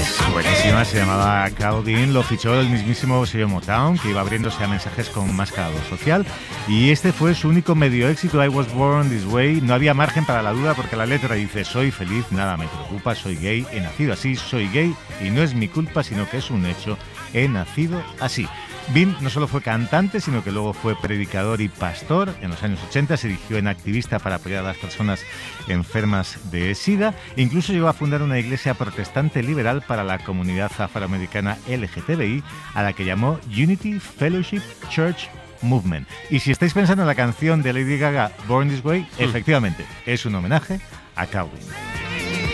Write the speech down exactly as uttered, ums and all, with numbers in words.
Buenísima, se llamaba Claudine, lo fichó el mismísimo sello Motown, que iba abriéndose a mensajes con más calado social, y este fue su único medio éxito, I Was Born This Way. No había margen para la duda porque la letra dice: soy feliz, nada me preocupa, soy gay, he nacido así, soy gay y no es mi culpa, sino que es un hecho, he nacido así. Bean no solo fue cantante, sino que luego fue predicador y pastor. En los años ochenta se erigió en activista para apoyar a las personas enfermas de SIDA. Incluso llegó a fundar una iglesia protestante liberal para la comunidad afroamericana L G T B I, a la que llamó Unity Fellowship Church Movement. Y si estáis pensando en la canción de Lady Gaga, Born This Way, mm. efectivamente, es un homenaje a Claudine.